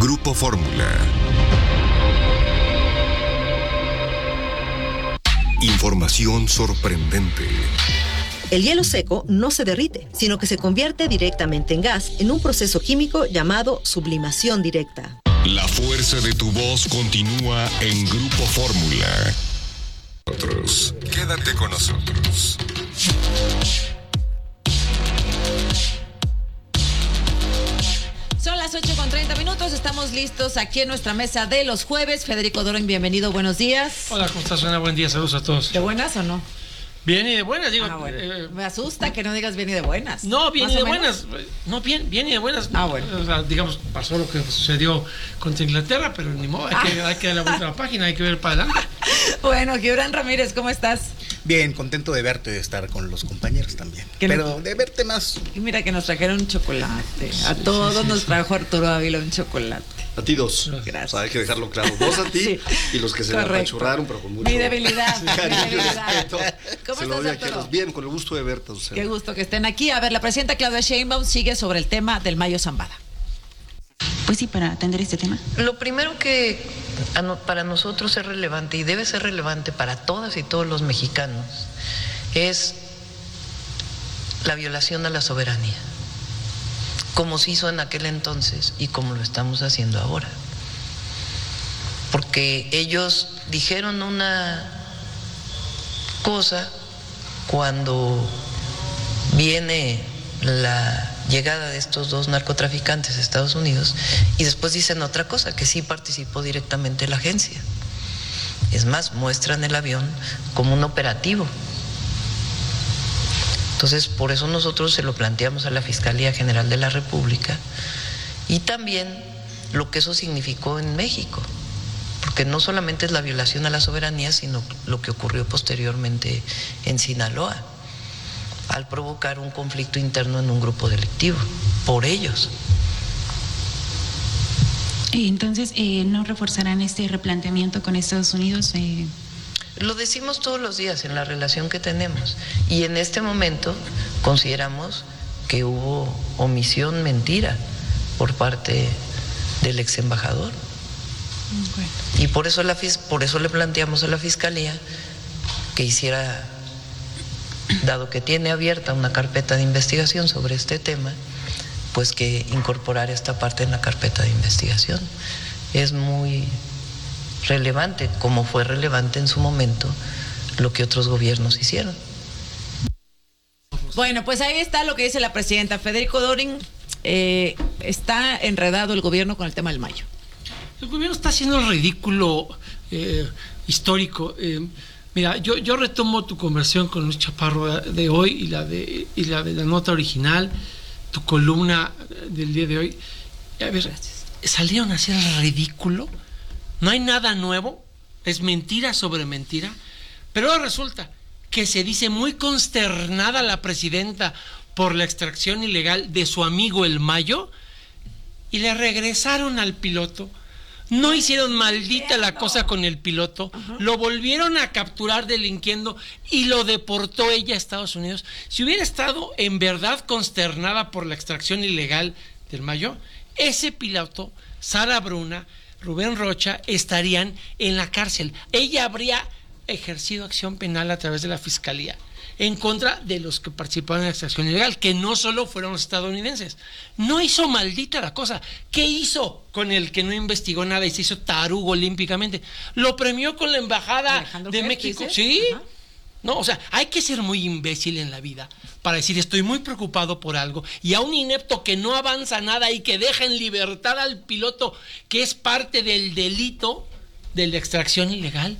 Grupo Fórmula. Información sorprendente. El hielo seco no se derrite, sino que se convierte directamente en gas en un proceso químico llamado sublimación directa. La fuerza de tu voz continúa en Grupo Fórmula. Quédate con nosotros. Son las 8:30, estamos listos aquí en nuestra mesa de los jueves. Federico Doring, bienvenido, buenos días. Hola, ¿cómo estás, Ana? Buen día, saludos a todos. ¿De buenas o no? Bien y de buenas, digo. Bueno. Me asusta que no digas bien y de buenas. No, bien y de buenas. No, bien y de buenas. Bueno. O sea, digamos, pasó lo que sucedió contra Inglaterra, pero ni modo, hay que dar la vuelta a la página, hay que ver para adelante. Bueno, Gibran Ramírez, ¿cómo estás? Bien, contento de verte, de estar con los compañeros también. Pero de verte más. Y mira que nos trajeron chocolate. A todos nos trajo Arturo Ávila un chocolate. A ti dos. Gracias. O sea, hay que dejarlo claro. Dos a ti Sí. Y los que se me apachurraron, pero con mucho Mi debilidad. cariño y respeto. ¿Cómo se lo estás, doy aquí a Arturo? los bien, con el gusto de verte, Susana. Qué gusto que estén aquí. A ver, la presidenta Claudia Sheinbaum sigue sobre el tema del Mayo Zambada. Pues sí, para atender este tema. Lo primero que para nosotros es relevante y debe ser relevante para todas y todos los mexicanos es la violación a la soberanía, como se hizo en aquel entonces y como lo estamos haciendo ahora. Porque ellos dijeron una cosa cuando viene la llegada de estos dos narcotraficantes a Estados Unidos y después dicen otra cosa, que sí participó directamente la agencia. Es más, muestran el avión como un operativo. Entonces, por eso nosotros se lo planteamos a la Fiscalía General de la República y también lo que eso significó en México, porque no solamente es la violación a la soberanía, sino lo que ocurrió posteriormente en Sinaloa, al provocar un conflicto interno en un grupo delictivo, por ellos. Entonces, ¿no reforzarán este replanteamiento con Estados Unidos? Lo decimos todos los días en la relación que tenemos y en este momento consideramos que hubo omisión, mentira por parte del ex embajador. Bueno. Y por eso le planteamos a la Fiscalía que hiciera, dado que tiene abierta una carpeta de investigación sobre este tema, pues que incorporara esta parte en la carpeta de investigación. Es muy relevante, como fue relevante en su momento lo que otros gobiernos hicieron. Bueno, pues ahí está lo que dice la presidenta. Federico Doring, está enredado el gobierno con el tema del Mayo. El gobierno está haciendo el ridículo histórico. Mira, yo retomo tu conversación con Luis Chaparro de hoy y la de la nota original, tu columna del día de hoy. A ver, gracias. Salieron a hacer el ridículo. No hay nada nuevo, es mentira sobre mentira, pero ahora resulta que se dice muy consternada la presidenta por la extracción ilegal de su amigo el Mayo y le regresaron al piloto. No hicieron maldita la cosa con el piloto, lo volvieron a capturar delinquiendo y lo deportó ella a Estados Unidos. Si hubiera estado en verdad consternada por la extracción ilegal del Mayo, ese piloto, Sara Bruna, Rubén Rocha, estarían en la cárcel. Ella habría ejercido acción penal a través de la Fiscalía en contra de los que participaron en la extracción ilegal, que no solo fueron los estadounidenses. No hizo maldita la cosa. ¿Qué hizo con el que no investigó nada y se hizo tarugo olímpicamente? Lo premió con la embajada Alejandro de Gertz, México. ¿dices? Sí. Ajá. No, o sea, hay que ser muy imbécil en la vida para decir estoy muy preocupado por algo y a un inepto que no avanza nada y que deja en libertad al piloto que es parte del delito de la extracción ilegal,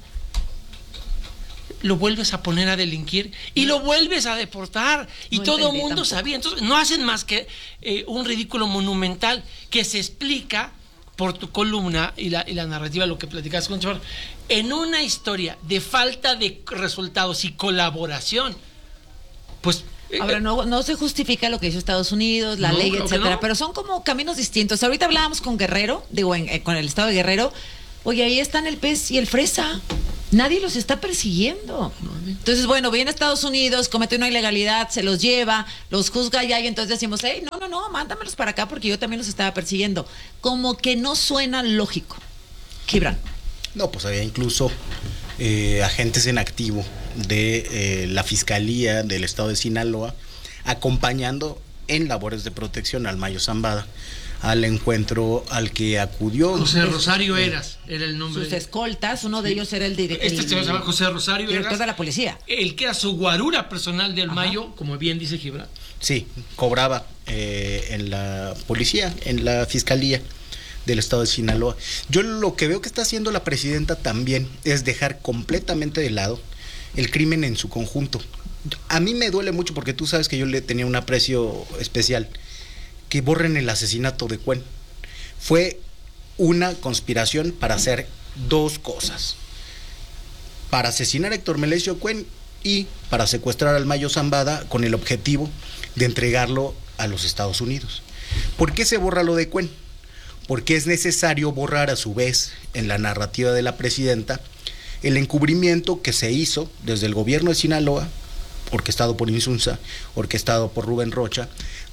lo vuelves a poner a delinquir y lo vuelves a deportar y No todo el entendí mundo tampoco. sabía. Entonces no hacen más que un ridículo monumental que se explica por tu columna y la narrativa, lo que platicas con Chavar, en una historia de falta de resultados y colaboración, pues... Ahora, no se justifica lo que hizo Estados Unidos, la ley, claro que etcétera, no. pero son como caminos distintos. Ahorita hablábamos con Guerrero, con el estado de Guerrero. Oye, ahí están el pez y el fresa. Nadie los está persiguiendo. Entonces, bueno, viene a Estados Unidos, comete una ilegalidad, se los lleva, los juzga allá y entonces decimos, hey, no, mándamelos para acá porque yo también los estaba persiguiendo. Como que no suena lógico. Gibran. No, pues había incluso agentes en activo de la Fiscalía del Estado de Sinaloa acompañando en labores de protección al Mayo Zambada, al encuentro al que acudió. José Rosario Eras era el nombre. Sus escoltas, uno de ellos era el director. Se llama José Rosario director Eras, de la policía. El que era su guarura personal del Mayo, como bien dice Gibran. Sí, cobraba en la policía, en la Fiscalía del Estado de Sinaloa. Yo lo que veo que está haciendo la presidenta también es dejar completamente de lado el crimen en su conjunto. A mí me duele mucho porque tú sabes que yo le tenía un aprecio especial. Que borren el asesinato de Cuen. Fue una conspiración para hacer dos cosas: para asesinar a Héctor Melesio Cuen y para secuestrar al Mayo Zambada con el objetivo de entregarlo a los Estados Unidos. ¿Por qué se borra lo de Cuen? Porque es necesario borrar a su vez en la narrativa de la presidenta el encubrimiento que se hizo desde el gobierno de Sinaloa, orquestado por Insunza, orquestado por Rubén Rocha,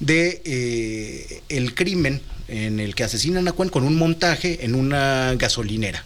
de el crimen en el que asesinan a Cuen con un montaje en una gasolinera.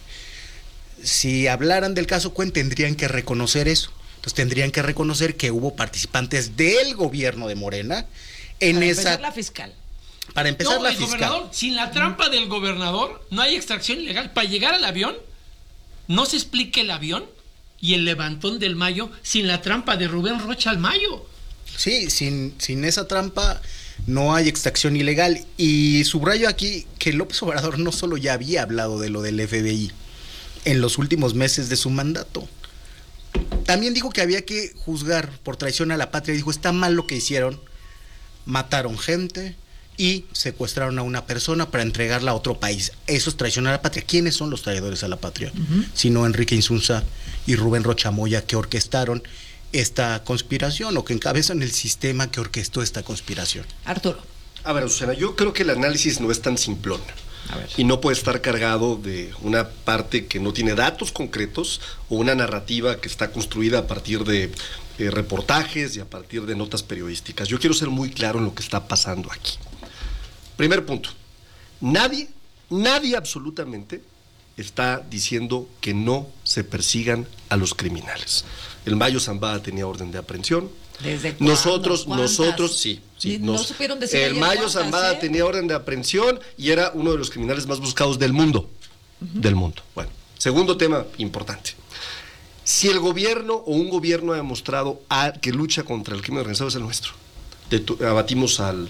Si hablaran del caso Cuen tendrían que reconocer eso. Entonces tendrían que reconocer que hubo participantes del gobierno de Morena en para esa... empezar la fiscal. Para empezar no, la el fiscal. Gobernador, sin la trampa del gobernador no hay extracción ilegal. Para llegar al avión no se explica el avión y el levantón del Mayo sin la trampa de Rubén Rocha al Mayo. Sí, sin esa trampa no hay extracción ilegal. Y subrayo aquí que López Obrador no solo ya había hablado de lo del FBI en los últimos meses de su mandato, también dijo que había que juzgar por traición a la patria. Dijo, está mal lo que hicieron, mataron gente y secuestraron a una persona para entregarla a otro país. Eso es traición a la patria. ¿Quiénes son los traidores a la patria? Sino Enrique Insunza y Rubén Rocha Moya, que orquestaron esta conspiración o que encabezan el sistema que orquestó esta conspiración. Arturo. A ver, Susana, yo creo que el análisis no es tan simplón. Y no puede estar cargado de una parte que no tiene datos concretos o una narrativa que está construida a partir de reportajes y a partir de notas periodísticas. Yo quiero ser muy claro en lo que está pasando aquí. Primer punto, nadie absolutamente está diciendo que no se persigan a los criminales. El Mayo Zambada tenía orden de aprehensión. ¿Desde cuándo? Nosotros, sí. No supieron decir el Mayo Zambada tenía orden de aprehensión y era uno de los criminales más buscados del mundo. Del mundo. Bueno, segundo tema importante. Si el gobierno o un gobierno ha demostrado que lucha contra el crimen organizado, es el nuestro. Abatimos al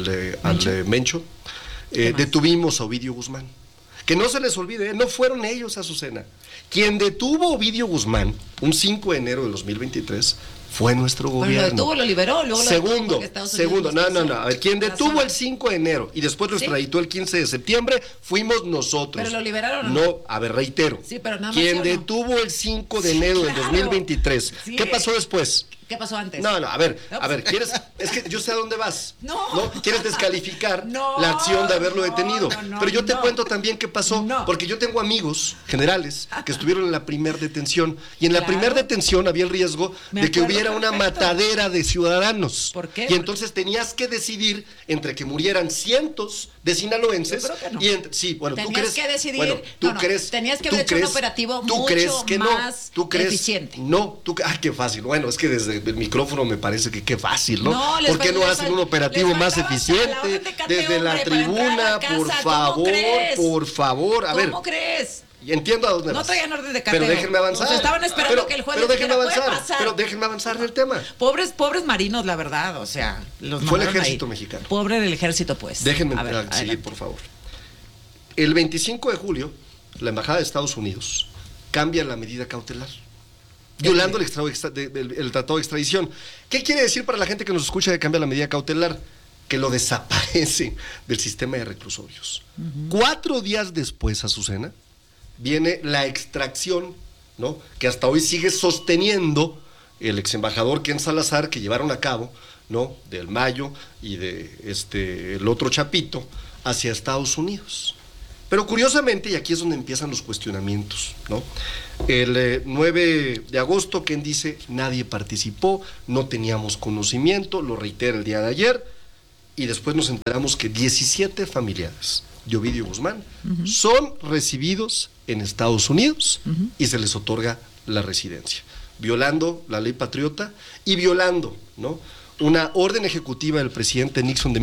Mencho, detuvimos a Ovidio Guzmán. Que no se les olvide, no fueron ellos, Azucena. Quien detuvo a Ovidio Guzmán un 5 de enero de 2023 fue nuestro gobierno. Lo detuvo, lo liberó, luego segundo, no. A ver, quien detuvo el 5 de enero y después lo extraditó el 15 de septiembre fuimos nosotros. ¿Pero lo liberaron? No, a ver, reitero. Sí, pero nada más. Quien detuvo el 5 de enero del 2023. Sí. ¿Qué pasó después? ¿Qué pasó antes? No, a ver, ¿quieres? Es que yo sé a dónde vas. No. ¿Quieres descalificar la acción de haberlo detenido? Pero yo te cuento también qué pasó, porque yo tengo amigos generales que estuvieron en la primer detención, y en la primer detención había el riesgo de que hubiera una matadera de ciudadanos. ¿Por qué? Y entonces tenías que decidir entre que murieran cientos de sinaloenses. Yo creo que no. Y sí, bueno, tenías tú crees que decidir. Bueno, tú crees. Tenías que haber hecho un operativo mucho más eficiente. Qué fácil. Bueno, es que desde el micrófono me parece que qué fácil, ¿no? ¿Por qué no hacen un operativo más eficiente desde la tribuna? Por favor, a ver. ¿Cómo crees? Entiendo a dónde vas. No traían orden de cateo. Pero déjenme avanzar. Nos estaban esperando que el juez dijera, puede pasar. Pero déjenme avanzar en el tema. Pobres marinos, la verdad, o sea, los fue el ejército mexicano. Pobre del ejército, pues. Déjenme seguir, por favor. El 25 de julio, la Embajada de Estados Unidos cambia la medida cautelar, violando el tratado de extradición. ¿Qué quiere decir para la gente que nos escucha de cambiar la medida cautelar? Que lo desaparece del sistema de reclusorios. 4 días después, Azucena, viene la extracción, ¿no?, que hasta hoy sigue sosteniendo el ex embajador Ken Salazar, que llevaron a cabo, ¿no?, del Mayo y de el otro Chapito hacia Estados Unidos. Pero curiosamente, y aquí es donde empiezan los cuestionamientos, ¿no? El 9 de agosto, Ken dice, nadie participó, no teníamos conocimiento, lo reitera el día de ayer, y después nos enteramos que 17 familiares de Ovidio Guzmán son recibidos en Estados Unidos y se les otorga la residencia, violando la ley patriota y violando, ¿no?, una orden ejecutiva del presidente Nixon de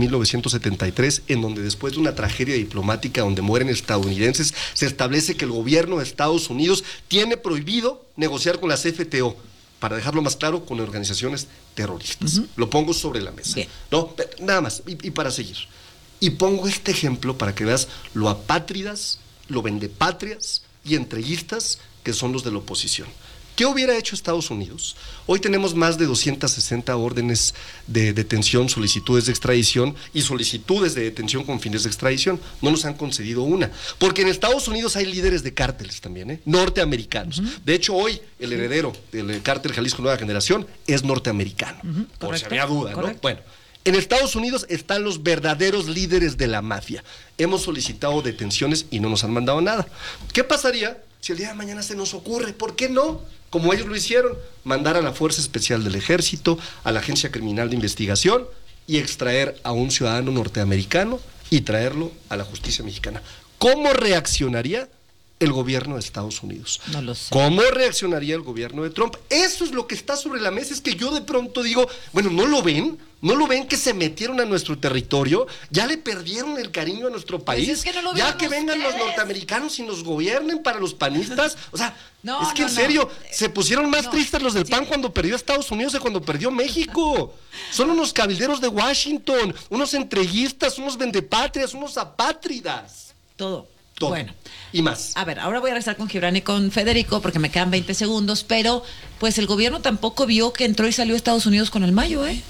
1973, en donde después de una tragedia diplomática donde mueren estadounidenses, se establece que el gobierno de Estados Unidos tiene prohibido negociar con las FTO, para dejarlo más claro, con organizaciones terroristas. Lo pongo sobre la mesa. No, nada más, y para seguir. Y pongo este ejemplo para que veas lo apátridas, lo vendepatrias y entreguistas que son los de la oposición. ¿Qué hubiera hecho Estados Unidos? Hoy tenemos más de 260 órdenes de detención, solicitudes de extradición y solicitudes de detención con fines de extradición. No nos han concedido una. Porque en Estados Unidos hay líderes de cárteles también, norteamericanos. De hecho, hoy el heredero del cártel Jalisco Nueva Generación es norteamericano. Por si había duda, ¿no? Bueno, en Estados Unidos están los verdaderos líderes de la mafia. Hemos solicitado detenciones y no nos han mandado nada. ¿Qué pasaría si el día de mañana se nos ocurre? ¿Por qué no? Como ellos lo hicieron, mandar a la Fuerza Especial del Ejército, a la Agencia Criminal de Investigación y extraer a un ciudadano norteamericano y traerlo a la justicia mexicana. ¿Cómo reaccionaría el gobierno de Estados Unidos? No lo sé. ¿Cómo reaccionaría el gobierno de Trump? Eso es lo que está sobre la mesa. Es que yo de pronto digo, bueno, ¿no lo ven? ¿No lo ven que se metieron a nuestro territorio? ¿Ya le perdieron el cariño a nuestro país? Pues es que no lo ya vieron que vengan ustedes. los norteamericanos y nos gobiernen para los panistas. O sea, No, es que no, en serio, no. se pusieron más No, tristes los del sí. PAN cuando perdió Estados Unidos que cuando perdió México. Son unos cabilderos de Washington, unos entreguistas, unos vendepatrias, unos apátridas. Todo. Todo. Bueno. Y más. A ver, ahora voy a regresar con Gibran y con Federico porque me quedan 20 segundos, pero pues el gobierno tampoco vio que entró y salió a Estados Unidos con el Mayo, ¿eh?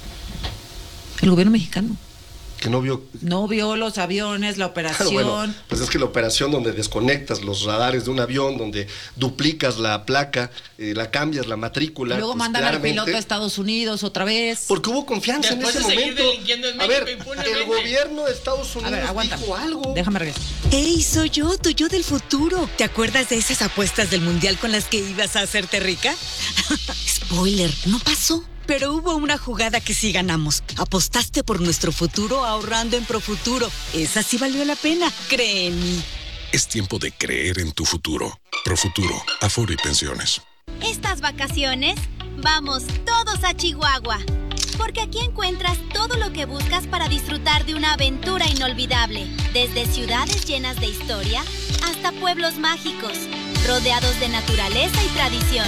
El gobierno mexicano. Que no vio. No vio los aviones, la operación. Bueno, pues es que la operación donde desconectas los radares de un avión, donde duplicas la placa, la cambias, la matrícula. Luego pues mandan al claramente, piloto a Estados Unidos otra vez. Porque hubo confianza Después en ese de seguir momento. delinquiendo en A México ver, impunemente. el gobierno de Estados A Unidos ver, aguántame. dijo algo. Déjame regresar. ¡Ey, soy yo, tu yo del futuro! ¿Te acuerdas de esas apuestas del mundial con las que ibas a hacerte rica? Spoiler, no pasó. Pero hubo una jugada que sí ganamos. Apostaste por nuestro futuro ahorrando en Profuturo. Esa sí valió la pena, cree en mí. Es tiempo de creer en tu futuro. Profuturo, Afore y Pensiones. Estas vacaciones, vamos todos a Chihuahua, porque aquí encuentras todo lo que buscas para disfrutar de una aventura inolvidable, desde ciudades llenas de historia hasta pueblos mágicos, rodeados de naturaleza y tradición.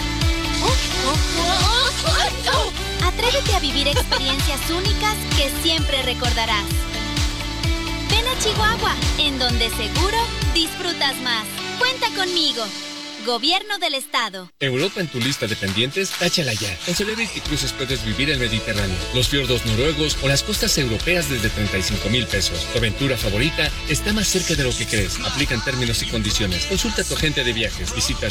Atrévete a vivir experiencias únicas que siempre recordarás. Ven a Chihuahua, en donde seguro disfrutas más. Cuenta conmigo. Gobierno del Estado. Europa en tu lista de pendientes, táchala ya. En Celebrity Cruises puedes vivir el Mediterráneo, los fiordos noruegos o las costas europeas desde 35,000 pesos. Tu aventura favorita está más cerca de lo que crees. Aplican términos y condiciones. Consulta a tu agente de viajes. Visita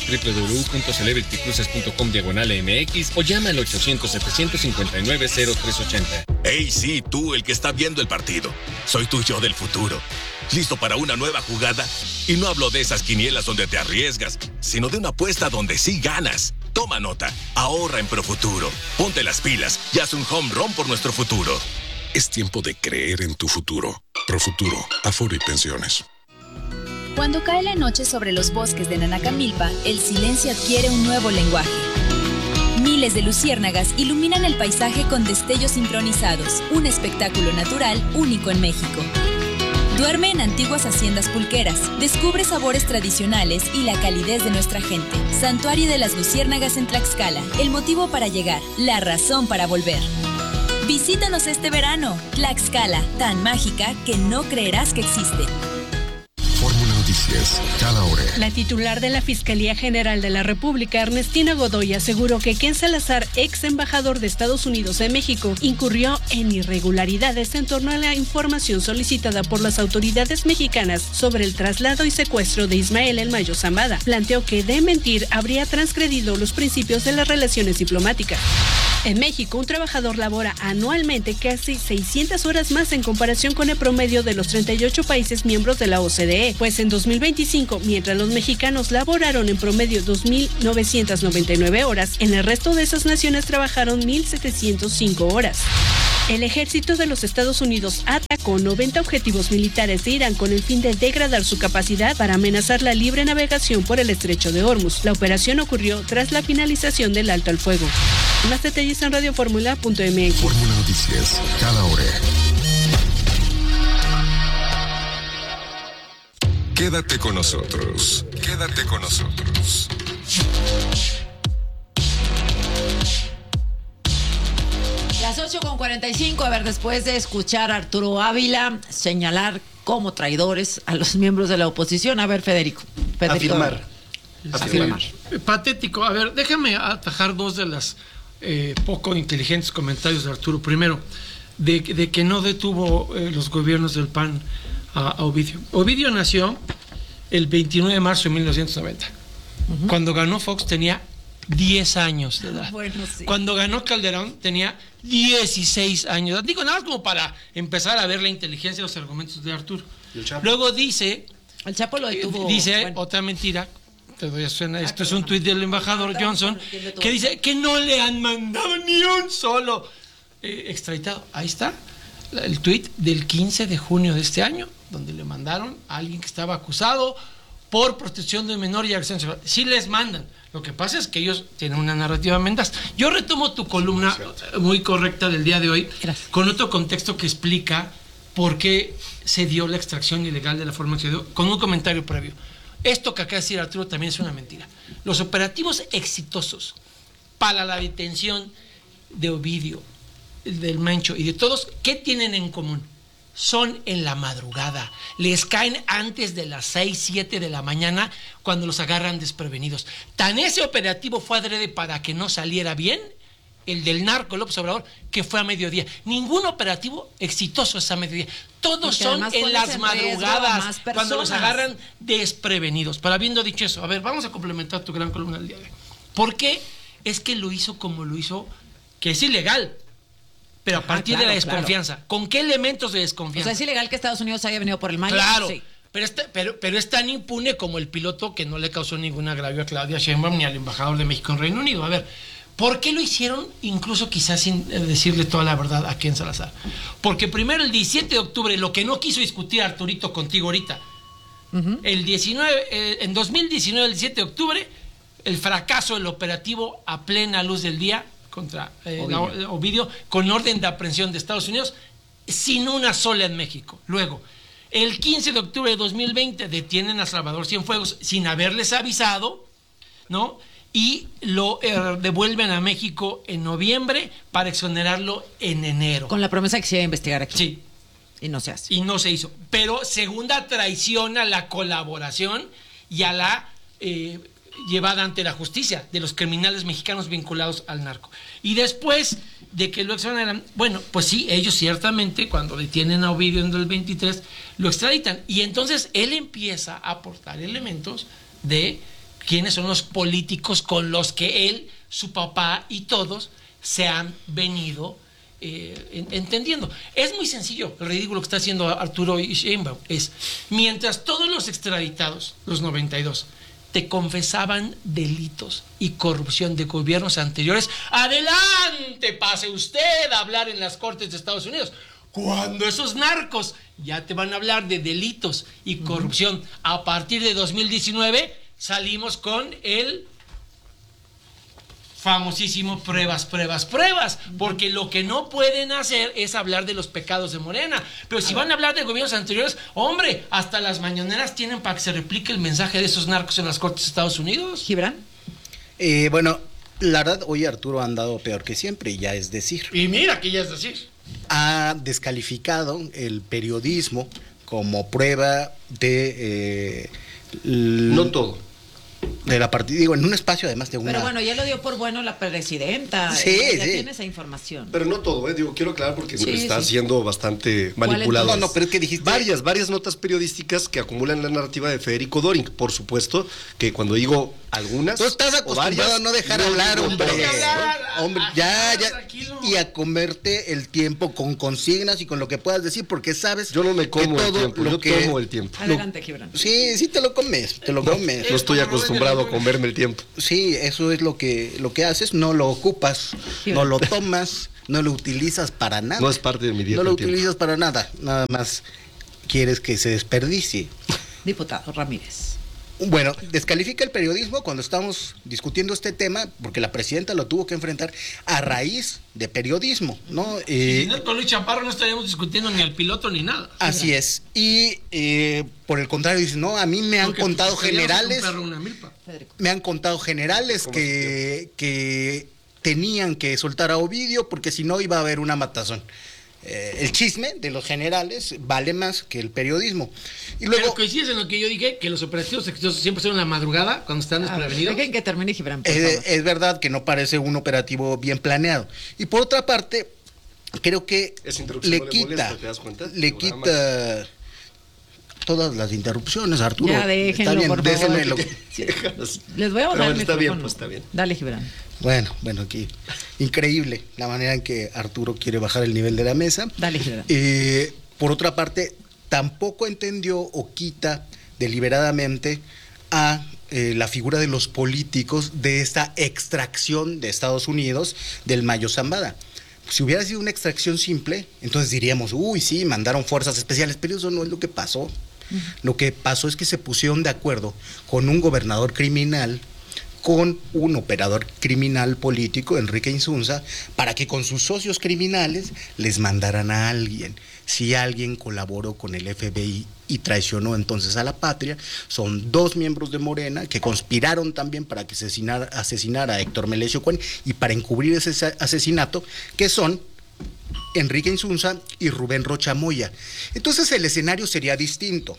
www.celebritycruises.com/MX o llama al 800-759-0380. Hey, sí, tú, el que está viendo el partido. Soy tu yo del futuro. ¿Listo para una nueva jugada? Y no hablo de esas quinielas donde te arriesgas, sino de una apuesta donde sí ganas. Toma nota, ahorra en Profuturo. Ponte las pilas y haz un home run por nuestro futuro. Es tiempo de creer en tu futuro. Profuturo, Afore y Pensiones. Cuando cae la noche sobre los bosques de Nanacamilpa, el silencio adquiere un nuevo lenguaje. Miles de luciérnagas iluminan el paisaje con destellos sincronizados, un espectáculo natural único en México. Duerme en antiguas haciendas pulqueras, descubre sabores tradicionales y la calidez de nuestra gente. Santuario de las Luciérnagas en Tlaxcala, el motivo para llegar, la razón para volver. Visítanos este verano, Tlaxcala, tan mágica que no creerás que existe. Fórmula Noticias, cada hora. La titular de la Fiscalía General de la República, Ernestina Godoy, aseguró que Ken Salazar, ex embajador de Estados Unidos en México, incurrió en irregularidades en torno a la información solicitada por las autoridades mexicanas sobre el traslado y secuestro de Ismael El Mayo Zambada. Planteó que de mentir habría transgredido los principios de las relaciones diplomáticas. En México, un trabajador labora anualmente casi 600 horas más en comparación con el promedio de los 38 países miembros de la OCDE, pues en 2025, mientras los mexicanos laboraron en promedio 2.999 horas, en el resto de esas naciones trabajaron 1.705 horas. El ejército de los Estados Unidos atacó 90 objetivos militares de Irán con el fin de degradar su capacidad para amenazar la libre navegación por el estrecho de Hormuz. La operación ocurrió tras la finalización del alto al fuego. Más detalles en radioformula.mx. Fórmula Noticias, cada hora. Quédate con nosotros. Quédate con nosotros. Las 8:45, a ver, después de escuchar a Arturo Ávila señalar como traidores a los miembros de la oposición, a ver, Federico. Afirmar. Patético. A ver, déjame atajar dos de las poco inteligentes comentarios de Arturo. Primero, de que no detuvo los gobiernos del PAN a Ovidio. Ovidio nació el 29 de marzo de 1990. Cuando ganó Fox tenía 10 años de edad. Bueno, sí. Cuando ganó Calderón tenía 16 años de edad. Digo, nada más como para empezar a ver la inteligencia de los argumentos de Arturo. Luego dice... El Chapo lo detuvo. Dice otra mentira. Te doy a suena. Esto es un tuit del embajador Johnson que dice que no le han mandado ni un solo extraditado. Ahí está el tuit del 15 de junio de este año, donde le mandaron a alguien que estaba acusado por protección de menor y agresión sexual. Sí les mandan. Lo que pasa es que ellos tienen una narrativa mendaz. Yo retomo tu columna muy correcta del día de hoy. Gracias. Con otro contexto que explica por qué se dio la extracción ilegal de la forma que se dio, con un comentario previo. Esto que acaba de decir Arturo también es una mentira. Los operativos exitosos para la detención de Ovidio, del Mencho y de todos, ¿qué tienen en común? Son en la madrugada. Les caen antes de las 6, 7 de la mañana cuando los agarran desprevenidos. Tan ese operativo fue adrede para que no saliera bien, el del narco López Obrador, que fue a mediodía. Ningún operativo exitoso es a mediodía. Todos son en las madrugadas, cuando los agarran desprevenidos. Pero habiendo dicho eso, a ver, vamos a complementar tu gran columna del día de hoy. ¿Por qué es que lo hizo como lo hizo? Que es ilegal. Pero a partir de la desconfianza. Claro. ¿Con qué elementos de desconfianza? O sea, es ilegal que Estados Unidos haya venido por el mar. Claro, sí. pero es tan impune como el piloto que no le causó ningún agravio a Claudia Sheinbaum ni al embajador de México en Reino Unido. A ver, ¿por qué lo hicieron? Incluso quizás sin decirle toda la verdad a Ken Salazar. Porque primero el 17 de octubre, lo que no quiso discutir Arturito contigo ahorita, en 2019, el 17 de octubre, el fracaso del operativo a plena luz del día contra Ovidio, con orden de aprehensión de Estados Unidos, sin una sola en México. Luego, el 15 de octubre de 2020 detienen a Salvador Cienfuegos sin haberles avisado, ¿no? Y lo devuelven a México en noviembre para exonerarlo en enero. Con la promesa de que se iba a investigar aquí. Sí. Y no se hace. Y no se hizo. Pero segunda traición a la colaboración y a la llevada ante la justicia de los criminales mexicanos vinculados al narco. Y después de que lo exoneran, bueno, pues sí, ellos ciertamente cuando detienen a Ovidio en el 23 lo extraditan. Y entonces él empieza a aportar elementos de quiénes son los políticos con los que él, su papá y todos se han venido entendiendo. Es muy sencillo el ridículo que está haciendo Arturo y Sheinbaum. Es, mientras todos los extraditados, los 92, te confesaban delitos y corrupción de gobiernos anteriores, adelante, pase usted a hablar en las cortes de Estados Unidos. Cuando esos narcos ya te van a hablar de delitos y corrupción a partir de 2019, salimos con el famosísimo pruebas, porque lo que no pueden hacer es hablar de los pecados de Morena, pero si van a hablar de gobiernos anteriores, hombre, hasta las mañaneras tienen para que se replique el mensaje de esos narcos en las cortes de Estados Unidos. ¿Gibran? Bueno, la verdad, hoy Arturo ha andado peor que siempre, y ya es decir. Y mira que ya es decir. Ha descalificado el periodismo como prueba de... no todo. de la partida, digo, en un espacio además de una... Pero bueno, ya lo dio por bueno la presidenta. Sí, ya sí. tiene esa información. Pero no todo, digo, quiero aclarar porque Sí, está sí. siendo bastante manipulado. No, pero es que dijiste... Varias notas periodísticas que acumulan la narrativa de Federico Doring. Por supuesto que cuando digo algunas... Tú estás acostumbrado a no dejar hablar, hombre. Hombre, ya. Y a comerte el tiempo con consignas y con lo que puedas decir, porque sabes... Yo no me como que el todo tiempo, lo yo que... tomo el tiempo. Adelante, Gibran. Sí, te lo comes, No estoy acostumbrado a comerme el tiempo. Sí, eso es lo que haces, no lo ocupas, no lo tomas, no lo utilizas para nada. No es parte de mi dieta. No lo el tiempo. utilizas para nada más quieres que se desperdicie. Diputado Ramírez. Bueno, descalifica el periodismo cuando estamos discutiendo este tema, porque la presidenta lo tuvo que enfrentar a raíz de periodismo, ¿no? Si no, con Luis Chaparro no estaríamos discutiendo ni al piloto ni nada. Así es. Y por el contrario, dice, no, a mí me han contado generales. Me han contado generales que tenían que soltar a Ovidio porque si no iba a haber una matazón. El chisme de los generales vale más que el periodismo. Y luego, pero coincides en lo que yo dije, que los operativos exitosos siempre son en la madrugada, cuando están desprevenidos. Dejen que termine, Gibran, por favor. Es verdad que no parece un operativo bien planeado. Y por otra parte, creo que le quita todas las interrupciones, Arturo. Ya déjenlo, está bien, por favor. déjenlo. Les voy a bajar el está bien, micrófono. pues está bien. Dale, Gibran. Bueno, aquí increíble la manera en que Arturo quiere bajar el nivel de la mesa. Dale, Gibran. Por otra parte, tampoco entendió o quita deliberadamente a la figura de los políticos de esta extracción de Estados Unidos del Mayo Zambada. Si hubiera sido una extracción simple, entonces diríamos, uy, sí, mandaron fuerzas especiales, pero eso no es lo que pasó. Lo que pasó es que se pusieron de acuerdo con un gobernador criminal, con un operador criminal político, Enrique Insunza, para que con sus socios criminales les mandaran a alguien. Si alguien colaboró con el FBI y traicionó entonces a la patria, son 2 miembros de Morena que conspiraron también para que asesinara a Héctor Melesio Cuen y para encubrir ese asesinato, que son Enrique Insunza y Rubén Rocha Moya. Entonces el escenario sería distinto.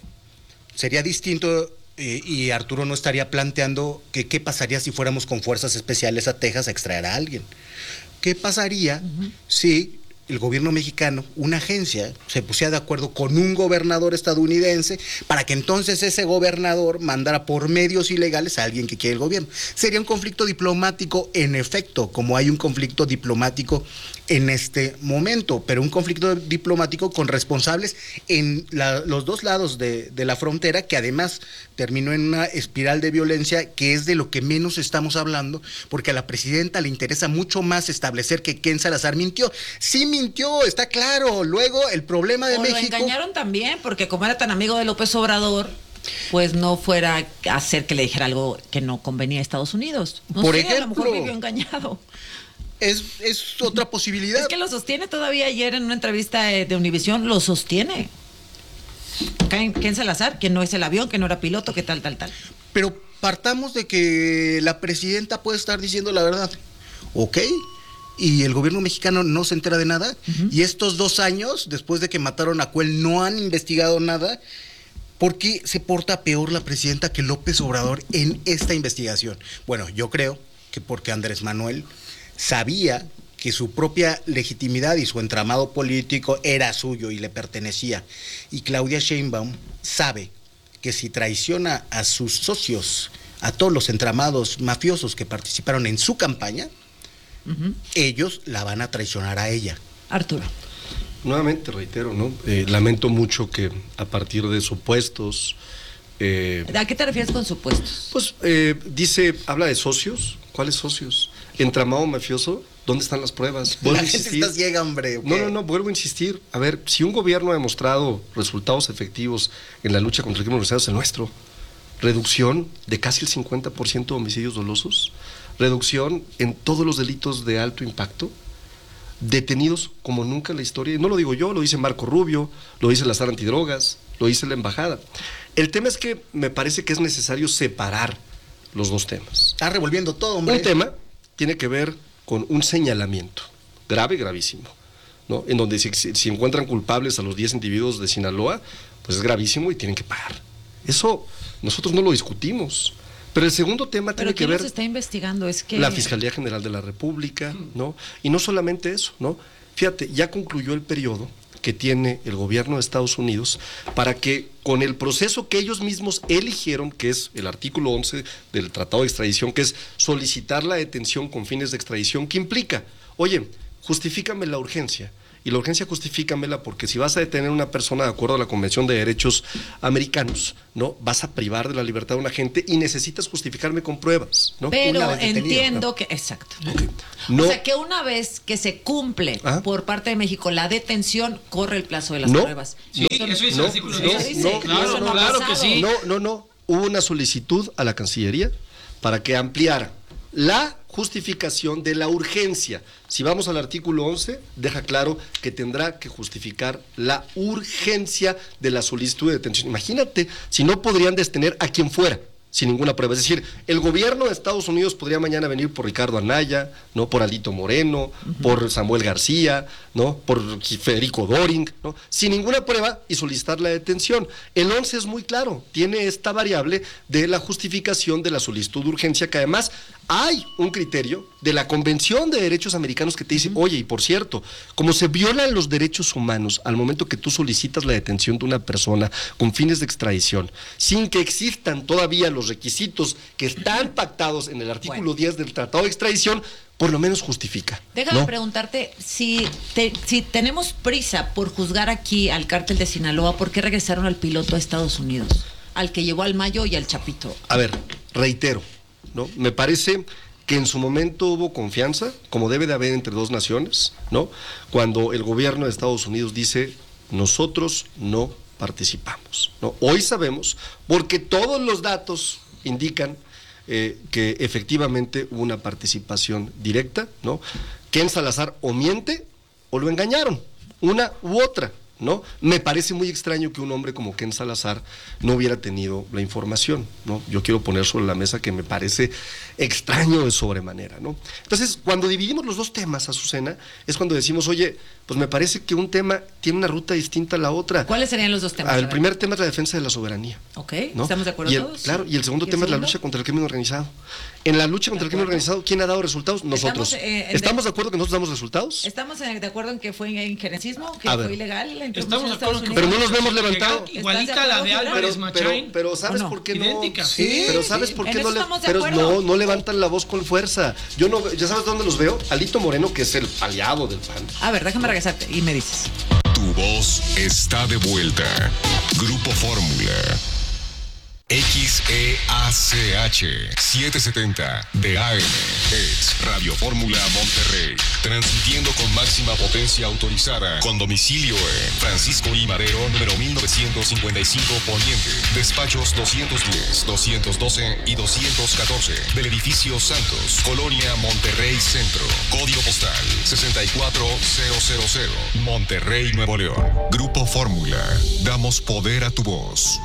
Y Arturo no estaría planteando que qué pasaría si fuéramos con fuerzas especiales a Texas a extraer a alguien. ¿Qué pasaría si el gobierno mexicano, una agencia, se pusiera de acuerdo con un gobernador estadounidense para que entonces ese gobernador mandara por medios ilegales a alguien que quiere el gobierno? Sería un conflicto diplomático, en efecto, como hay un conflicto diplomático en este momento, pero un conflicto diplomático con responsables en los dos lados de la frontera, que además terminó en una espiral de violencia que es de lo que menos estamos hablando, porque a la presidenta le interesa mucho más establecer que Ken Salazar mintió. Sí mintió, está claro. Luego el problema de México... Lo engañaron también, porque como era tan amigo de López Obrador, pues no fuera a hacer que le dijera algo que no convenía a Estados Unidos. Por sé, ejemplo, a lo mejor vivió engañado. Es otra posibilidad. Es que lo sostiene todavía ayer en una entrevista de Univisión, lo sostiene. Ken Salazar, que no es el avión, que no era piloto, que tal. Pero partamos de que la presidenta puede estar diciendo la verdad, ¿ok? Y el gobierno mexicano no se entera de nada. Y estos 2 años, después de que mataron a Cuel, no han investigado nada. ¿Por qué se porta peor la presidenta que López Obrador en esta investigación? Bueno, yo creo que porque Andrés Manuel sabía que su propia legitimidad y su entramado político era suyo y le pertenecía. Y Claudia Sheinbaum sabe que si traiciona a sus socios, a todos los entramados mafiosos que participaron en su campaña, ellos la van a traicionar a ella. Arturo. Nuevamente reitero, ¿no? Lamento mucho que a partir de supuestos... ¿A qué te refieres con supuestos? Pues habla de socios. ¿Cuáles socios? Entramado mafioso, ¿dónde están las pruebas? Vuelvo a insistir. Estás ciega, hombre. No, vuelvo a insistir. A ver, si un gobierno ha demostrado resultados efectivos en la lucha contra el crimen organizado, es el nuestro. Reducción de casi el 50% de homicidios dolosos, reducción en todos los delitos de alto impacto, detenidos como nunca en la historia. Y no lo digo yo, lo dice Marco Rubio, lo dice la SAR Antidrogas, lo dice la embajada. El tema es que me parece que es necesario separar los dos temas. Está revolviendo todo, hombre. Un tema tiene que ver con un señalamiento grave, gravísimo, ¿no? En donde si encuentran culpables a los 10 individuos de Sinaloa, pues es gravísimo y tienen que pagar. Eso nosotros no lo discutimos. Pero el segundo tema tiene que ver... ¿Quién los está investigando? Es que... La Fiscalía General de la República, ¿no? Y no solamente eso, ¿no? Fíjate, ya concluyó el periodo que tiene el gobierno de Estados Unidos para que con el proceso que ellos mismos eligieron, que es el artículo 11 del Tratado de Extradición, que es solicitar la detención con fines de extradición, que implica, oye, justifícame la urgencia. Y la urgencia justifícamela porque si vas a detener a una persona de acuerdo a la Convención de Derechos Americanos, ¿no? Vas a privar de la libertad de una gente y necesitas justificarme con pruebas, ¿no? Pero entiendo que, exacto. Okay. No, o sea, que una vez que se cumple por parte de México la detención, corre el plazo de las pruebas. Sí, eso dice el artículo 10. Claro que sí. No. Hubo una solicitud a la Cancillería para que ampliara la justificación de la urgencia. Si vamos al artículo 11, deja claro que tendrá que justificar la urgencia de la solicitud de detención. Imagínate, si no podrían detener a quien fuera, sin ninguna prueba. Es decir, el gobierno de Estados Unidos podría mañana venir por Ricardo Anaya, ¿no? Por Alito Moreno, por Samuel García, ¿no? Por Federico Doring, ¿no? Sin ninguna prueba y solicitar la detención. El 11 es muy claro, tiene esta variable de la justificación de la solicitud de urgencia, que además hay un criterio de la Convención de Derechos Americanos que te dice, oye, y por cierto, como se violan los derechos humanos al momento que tú solicitas la detención de una persona con fines de extradición, sin que existan todavía los requisitos que están pactados en el artículo 10 del Tratado de Extradición, por lo menos justifica. Déjame preguntarte, si tenemos prisa por juzgar aquí al cártel de Sinaloa, ¿por qué regresaron al piloto a Estados Unidos? Al que llevó al Mayo y al Chapito. A ver, reitero, ¿no? Me parece que en su momento hubo confianza, como debe de haber entre dos naciones, ¿no? Cuando el gobierno de Estados Unidos dice, nosotros no participamos, ¿no? Hoy sabemos, porque todos los datos indican que efectivamente hubo una participación directa, ¿no? Ken Salazar o miente o lo engañaron, una u otra, ¿no? Me parece muy extraño que un hombre como Ken Salazar no hubiera tenido la información, ¿no? Yo quiero poner sobre la mesa que me parece extraño de sobremanera, ¿no? Entonces, cuando dividimos los dos temas, Azucena, es cuando decimos, oye, pues me parece que un tema tiene una ruta distinta a la otra. ¿Cuáles serían los dos temas? El primer tema es la defensa de la soberanía. Ok, ¿no? ¿estamos de acuerdo todos? Claro, y el segundo tema es la lucha contra el crimen organizado. En la lucha contra el crimen organizado, ¿quién ha dado resultados? Nosotros. ¿Estamos de acuerdo que nosotros damos resultados? ¿Estamos de acuerdo en que fue injerencismo, que fue ilegal la introducción de Estados Unidos? Pero no los vemos levantado. Igualita la de Álvarez Machain. Pero ¿sabes por qué no? Idéntica. Sí, pero ¿sabes por qué no levantan la voz con fuerza? Yo no, ¿ya sabes dónde los veo? Alito Moreno, que es el aliado del PAN. A ver, déjame regresarte y me dices. Tu voz está de vuelta. Grupo Fórmula. XEACH 770 de AM es Radio Fórmula Monterrey, transmitiendo con máxima potencia autorizada, con domicilio en Francisco I. Madero, número 1955 Poniente, despachos 210, 212 y 214 del edificio Santos, Colonia Monterrey Centro, código postal 64000, Monterrey, Nuevo León. Grupo Fórmula, damos poder a tu voz.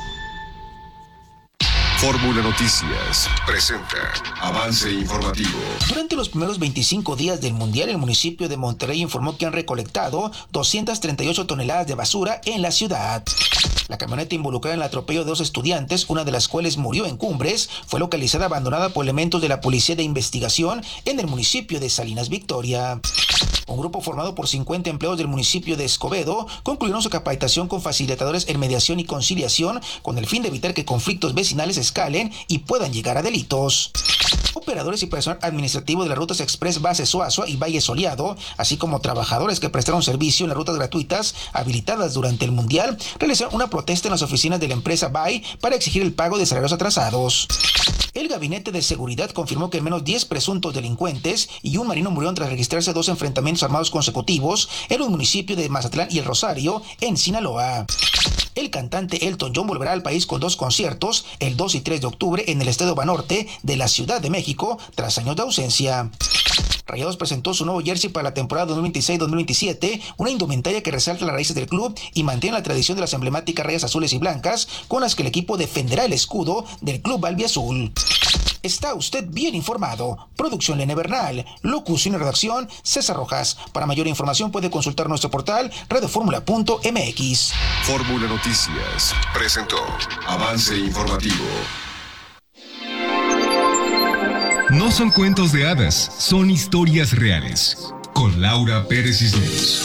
Fórmula Noticias presenta avance informativo. Durante los primeros 25 días del Mundial, el municipio de Monterrey informó que han recolectado 238 toneladas de basura en la ciudad. La camioneta involucrada en el atropello de 2 estudiantes, una de las cuales murió en Cumbres, fue localizada abandonada por elementos de la Policía de Investigación en el municipio de Salinas Victoria. Un grupo formado por 50 empleados del municipio de Escobedo concluyeron su capacitación con facilitadores en mediación y conciliación con el fin de evitar que conflictos vecinales escalen y puedan llegar a delitos. Operadores y personal administrativo de las rutas Express Base Soazua y Valle Soleado, así como trabajadores que prestaron servicio en las rutas gratuitas habilitadas durante el Mundial, realizaron una protesta en las oficinas de la empresa BAI para exigir el pago de salarios atrasados. El Gabinete de Seguridad confirmó que al menos 10 presuntos delincuentes y un marino murieron tras registrarse 2 enfrentamientos armados consecutivos en los municipios de Mazatlán y El Rosario, en Sinaloa. El cantante Elton John volverá al país con 2 conciertos, el 2 y 3 de octubre, en el Estadio Banorte de la Ciudad de México, tras años de ausencia. Rayados presentó su nuevo jersey para la temporada 2026-2027, una indumentaria que resalta las raíces del club y mantiene la tradición de las emblemáticas rayas azules y blancas, con las que el equipo defenderá el escudo del club albiazul. Está usted bien informado. Producción Lene Bernal, locución y redacción César Rojas. Para mayor información puede consultar nuestro portal radioformula.mx. Fórmula Noticias presentó avance informativo. No son cuentos de hadas, son historias reales. Con Laura Pérez Cisneros.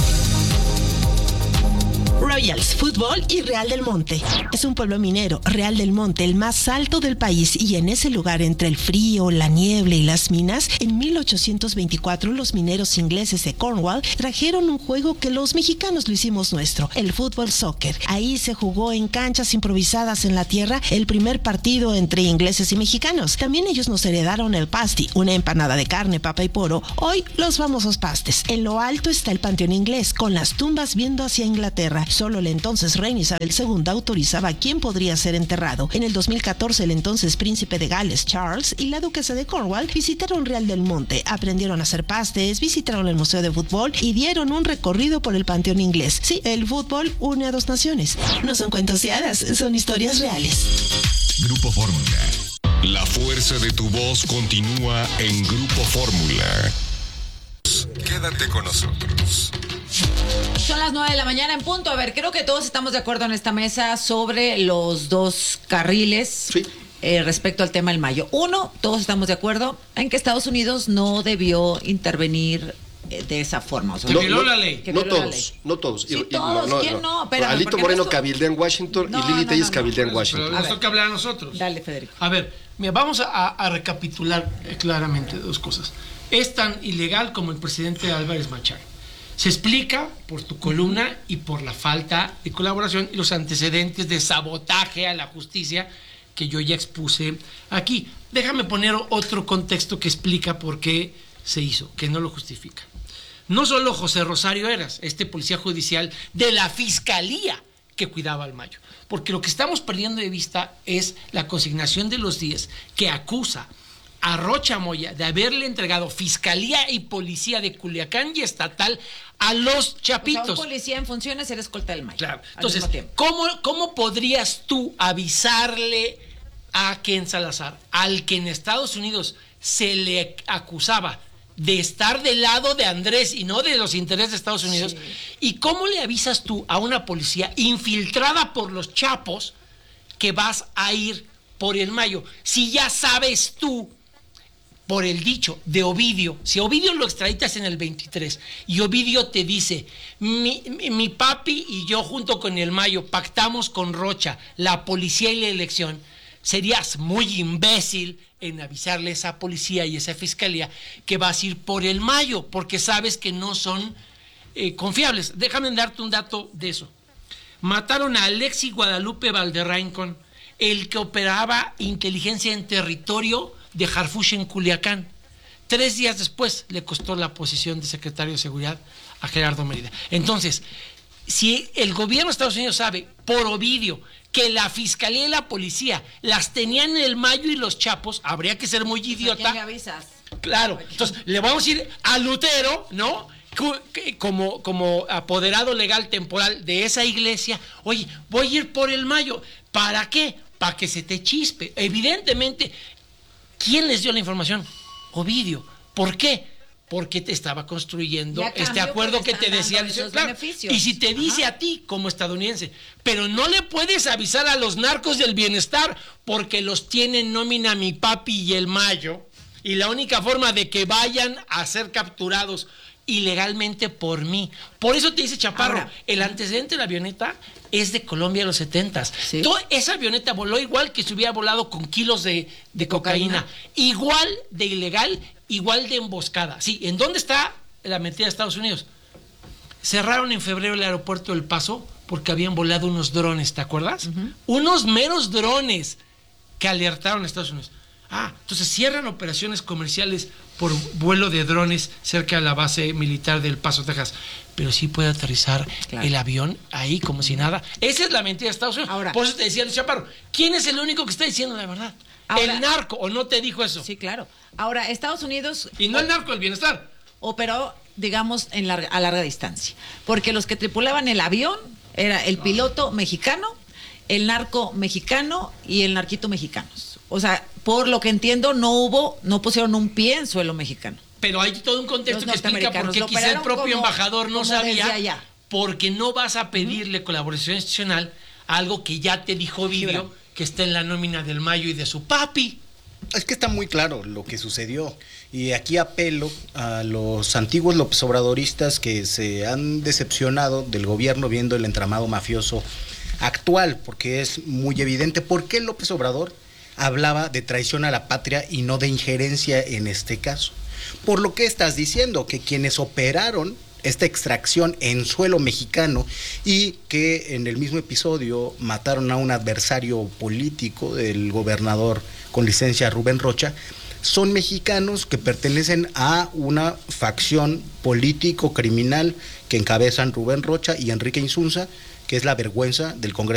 Royals Fútbol y Real del Monte. Es un pueblo minero, Real del Monte, el más alto del país, y en ese lugar, entre el frío, la niebla y las minas, en 1824 los mineros ingleses de Cornwall trajeron un juego que los mexicanos lo hicimos nuestro, el fútbol soccer. Ahí se jugó en canchas improvisadas en la tierra el primer partido entre ingleses y mexicanos. También ellos nos heredaron el pasty, una empanada de carne, papa y poro, hoy los famosos pastes. En lo alto está el panteón inglés, con las tumbas viendo hacia Inglaterra. Solo la entonces reina Isabel II autorizaba a quién podría ser enterrado. En el 2014, el entonces príncipe de Gales, Charles, y la duquesa de Cornwall visitaron Real del Monte, aprendieron a hacer pastes, visitaron el museo de fútbol y dieron un recorrido por el panteón inglés. Sí, el fútbol une a dos naciones. No son cuentos de hadas, son historias reales. Grupo Fórmula. La fuerza de tu voz continúa en Grupo Fórmula. Quédate con nosotros. Son las 9 de la mañana en punto. A ver, creo que todos estamos de acuerdo en esta mesa sobre los dos carriles. Sí. Respecto al tema del Mayo. Uno, todos estamos de acuerdo en que Estados Unidos no debió intervenir de esa forma. O sea, que violó la ley. No todos. Sí, todos. ¿Quién no? Espérame, Alito Moreno cabildea en Washington y Lili Telles cabildea en Washington. Pero nos toca hablar a nosotros. Dale, Federico. A ver, mira, vamos a recapitular claramente dos cosas. Es tan ilegal como el presidente Álvarez Machaca. Se explica por tu columna y por la falta de colaboración y los antecedentes de sabotaje a la justicia que yo ya expuse aquí. Déjame poner otro contexto que explica por qué se hizo, que no lo justifica. No solo José Rosario Heras, este policía judicial de la Fiscalía que cuidaba al Mayo, porque lo que estamos perdiendo de vista es la consignación de los 10 que acusa a Rocha Moya de haberle entregado Fiscalía y Policía de Culiacán y estatal a los chapitos. O sea, un policía en funciones era escolta del Mayo. Claro. Entonces, ¿cómo podrías tú avisarle a Ken Salazar, al que en Estados Unidos se le acusaba de estar del lado de Andrés y no de los intereses de Estados Unidos? Sí. ¿Y cómo le avisas tú a una policía infiltrada por los chapos que vas a ir por el Mayo? Si ya sabes tú, por el dicho de Ovidio, si Ovidio lo extraditas en el 23 y Ovidio te dice, mi papi y yo junto con el Mayo pactamos con Rocha la policía y la elección, serías muy imbécil en avisarle a esa policía y a esa fiscalía que vas a ir por el Mayo, porque sabes que no son confiables. Déjame darte un dato de eso. Mataron a Alexis Guadalupe Valderraincón, el que operaba inteligencia en territorio de Harfuch en Culiacán. 3 días después le costó la posición de secretario de Seguridad a Gerardo Mérida. Entonces, si el gobierno de Estados Unidos sabe por Ovidio que la fiscalía y la policía las tenían en el Mayo y los chapos, habría que ser muy idiota. ¿A quién le avisas? Claro. Entonces, le vamos a ir a Lutero, ¿no? Como apoderado legal temporal de esa iglesia. Oye, voy a ir por el Mayo. ¿Para qué? Para que se te chispe. Evidentemente, ¿quién les dio la información? Ovidio. ¿Por qué? Porque te estaba construyendo este acuerdo que te decía. Claro, y si te dice a ti como estadounidense, pero no le puedes avisar a los narcos del bienestar porque los tiene en nómina mi papi y el Mayo, y la única forma de que vayan a ser capturados ilegalmente por mí. Por eso te dice Chaparro, ahora, el antecedente de la avioneta es de Colombia de los 70s. ¿Sí? Esa avioneta voló igual que si hubiera volado con kilos de cocaína. Igual de ilegal, igual de emboscada. Sí, ¿en dónde está la mentira de Estados Unidos? Cerraron en febrero el aeropuerto del Paso porque habían volado unos drones, ¿te acuerdas? Unos meros drones que alertaron a Estados Unidos. Entonces cierran operaciones comerciales por vuelo de drones cerca de la base militar del Paso, Texas. Pero sí puede aterrizar el avión ahí como si nada. Esa es la mentira de Estados Unidos. Ahora, por eso te decía el Chaparro, ¿quién es el único que está diciendo la verdad? Ahora, ¿el narco o no te dijo eso? Sí, claro. Ahora, Estados Unidos... Y no el narco del bienestar. Operó, digamos, a larga distancia. Porque los que tripulaban el avión era el piloto mexicano, el narco mexicano y el narquito mexicanos. O sea, por lo que entiendo, no pusieron un pie en suelo mexicano. Pero hay todo un contexto que explica por qué quizá el propio embajador no sabía, porque no vas a pedirle colaboración institucional a algo que ya te dijo Ovidio, que está en la nómina del Mayo y de su papi. Es que está muy claro lo que sucedió y aquí apelo a los antiguos López Obradoristas que se han decepcionado del gobierno viendo el entramado mafioso actual, porque es muy evidente por qué López Obrador hablaba de traición a la patria y no de injerencia en este caso. Por lo que estás diciendo, que quienes operaron esta extracción en suelo mexicano y que en el mismo episodio mataron a un adversario político del gobernador con licencia Rubén Rocha, son mexicanos que pertenecen a una facción político-criminal que encabezan Rubén Rocha y Enrique Insunza, que es la vergüenza del Congreso